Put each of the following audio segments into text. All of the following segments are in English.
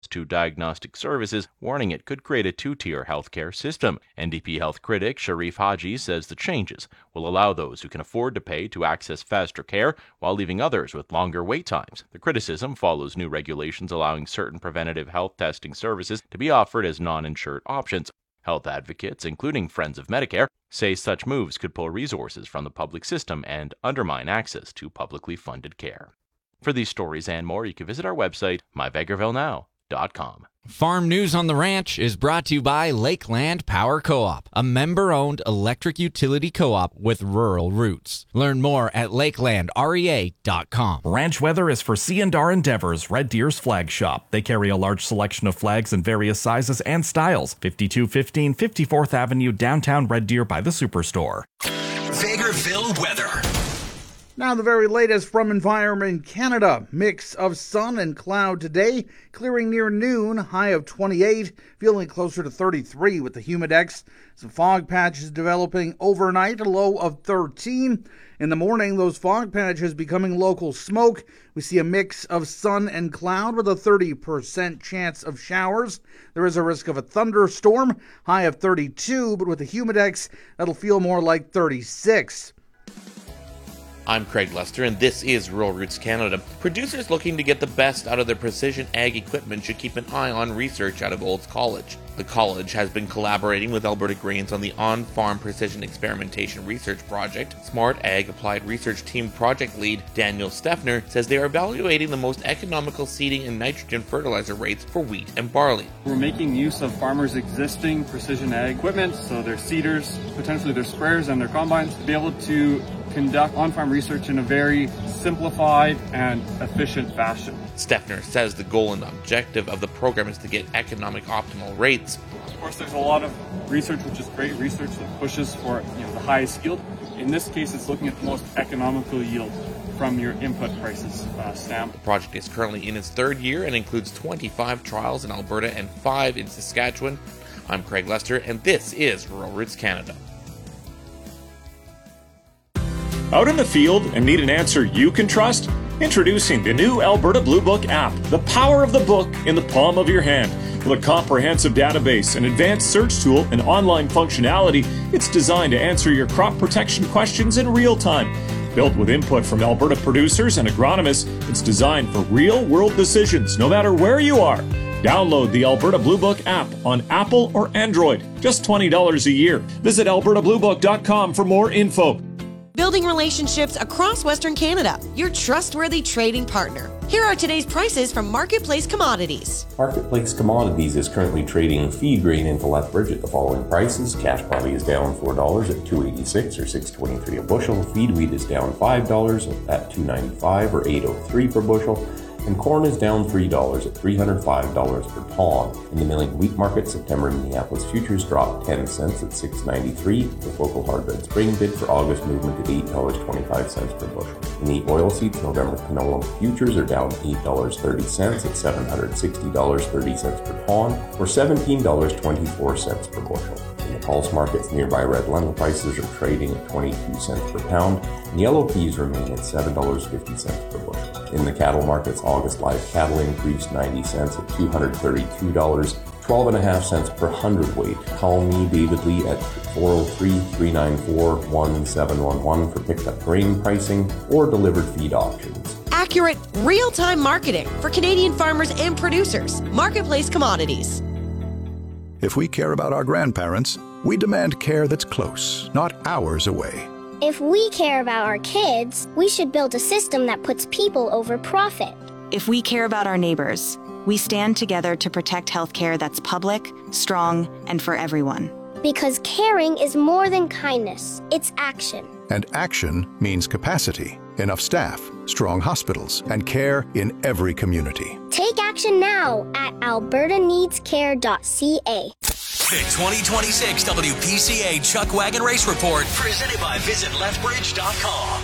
to diagnostic services, warning it could create a two-tier healthcare system. NDP health critic Sharif Haji says the changes will allow those who can afford to pay to access faster care while leaving others with longer wait times. The criticism follows new regulations allowing certain preventative health testing services to be offered as non-insured options. Health advocates, including Friends of Medicare, say such moves could pull resources from the public system and undermine access to publicly funded care. For these stories and more, you can visit our website, myvegrevillenow.com. Farm News on the Ranch is brought to you by Lakeland Power Co-op, a member-owned electric utility co-op with rural roots. Learn more at lakelandrea.com. Ranch Weather is for C&R Endeavors, Red Deer's flag shop. They carry a large selection of flags in various sizes and styles. 5215 54th Avenue, downtown Red Deer by the Superstore. Vegreville weather. Now the very latest from Environment Canada. Mix of sun and cloud today, clearing near noon, high of 28, feeling closer to 33 with the humidex. Some fog patches developing overnight, a low of 13. In the morning, those fog patches becoming local smoke. We see a mix of sun and cloud with a 30% chance of showers. There is a risk of a thunderstorm, high of 32, but with the humidex, that'll feel more like 36. I'm Craig Lester, and this is Rural Roots Canada. Producers looking to get the best out of their precision ag equipment should keep an eye on research out of Olds College. The college has been collaborating with Alberta Grains on the On-Farm Precision Experimentation Research Project. Smart Ag Applied Research Team Project Lead Daniel Steffner says they are evaluating the most economical seeding and nitrogen fertilizer rates for wheat and barley. We're making use of farmers' existing precision ag equipment, so their seeders, potentially their sprayers and their combines, to be able to conduct on-farm research in a very simplified and efficient fashion. Steffner says the goal and objective of the program is to get economic optimal rates. Of course, there's a lot of research, which is great research that pushes for the highest yield. In this case, it's looking at the most economical yield from your input prices stamp. The project is currently in its third year and includes 25 trials in Alberta and 5 in Saskatchewan. I'm Craig Lester, and this is Rural Roots Canada. Out in the field and need an answer you can trust? Introducing the new Alberta Blue Book app, the power of the book in the palm of your hand. With a comprehensive database, an advanced search tool, and online functionality, it's designed to answer your crop protection questions in real time. Built with input from Alberta producers and agronomists, it's designed for real-world decisions, no matter where you are. Download the Alberta Blue Book app on Apple or Android. Just $20 a year. Visit albertabluebook.com for more info. Building relationships across Western Canada, your trustworthy trading partner. Here are today's prices from Marketplace Commodities. Marketplace Commodities is currently trading feed grain into Lethbridge at the following prices. Cash barley is down $4 at $2.86 or $6.23 a bushel. Feed wheat is down $5 at $2.95 or $8.03 per bushel. And corn is down $3 at $305 per ton. In the milling wheat market, September Minneapolis futures dropped 10 cents at $6.93, with local hard red spring bid for August movement at $8.25 per bushel. In the oilseeds, November canola futures are down $8.30 at $760.30 per ton, or $17.24 per bushel. In the pulse markets, nearby red lentil prices are trading at 22 cents per pound, and yellow peas remain at $7.50 per bushel. In the cattle markets, August live cattle increased 90 cents at $232, 12.5 cents per hundredweight. Call me, David Lee, at 403-394-1711 for picked up grain pricing or delivered feed options. Accurate, real-time marketing for Canadian farmers and producers. Marketplace Commodities. If we care about our grandparents, we demand care that's close, not hours away. If we care about our kids, we should build a system that puts people over profit. If we care about our neighbors, we stand together to protect healthcare that's public, strong, and for everyone. Because caring is more than kindness, it's action. And action means capacity, enough staff, strong hospitals, and care in every community. Take action now at albertaneedscare.ca. The 2026 WPCA Chuck Wagon Race Report, presented by VisitLethbridge.com.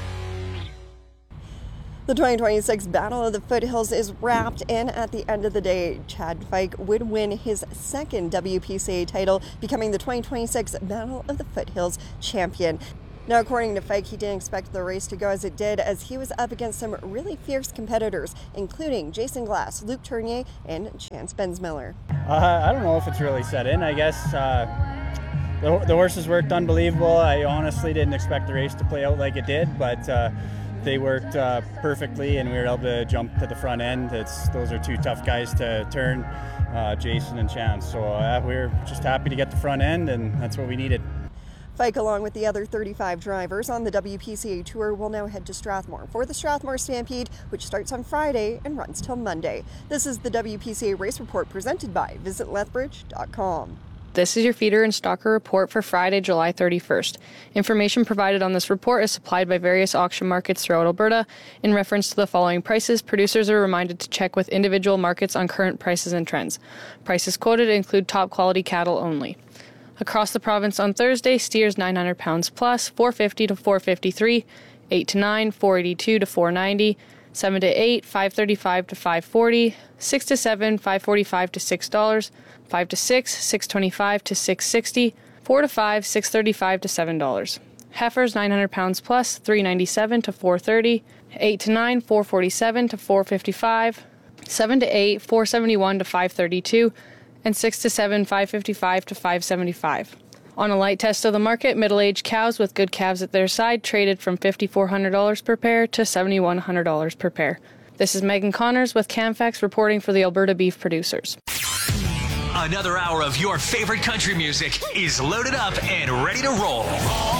The 2026 Battle of the Foothills is wrapped in at the end of the day. Chad Fike would win his second WPCA title, becoming the 2026 Battle of the Foothills champion. Now, according to Fike, he didn't expect the race to go as it did, as he was up against some really fierce competitors, including Jason Glass, Luke Tournier, and Chance Bensmiller. I don't know if it's really set in. I guess the horses worked unbelievable. I honestly didn't expect the race to play out like it did, but they worked perfectly, and we were able to jump to the front end. Those are two tough guys to turn, Jason and Chance. So we're just happy to get the front end, and that's what we needed. Fike, along with the other 35 drivers on the WPCA Tour, will now head to Strathmore for the Strathmore Stampede, which starts on Friday and runs till Monday. This is the WPCA Race Report presented by VisitLethbridge.com. This is your feeder and stalker report for Friday, July 31st. Information provided on this report is supplied by various auction markets throughout Alberta. In reference to the following prices, producers are reminded to check with individual markets on current prices and trends. Prices quoted include top quality cattle only. Across the province on Thursday, steers 900 pounds plus, 450 to 453, 8 to 9, 482 to 490, 7 to 8, 535 to 540, 6 to 7, 545 to $6, 5 to 6, 625 to 660, 4 to 5, 635 to $7. Heifers 900 pounds plus, 397 to 430, 8 to 9, 447 to 455, 7 to 8, 471 to 532, and 6 to 7, 555 to 575. On a light test of the market, middle-aged cows with good calves at their side traded from $5,400 per pair to $7,100 per pair. This is Megan Connors with CamFax reporting for the Alberta Beef Producers. Another hour of your favorite country music is loaded up and ready to roll.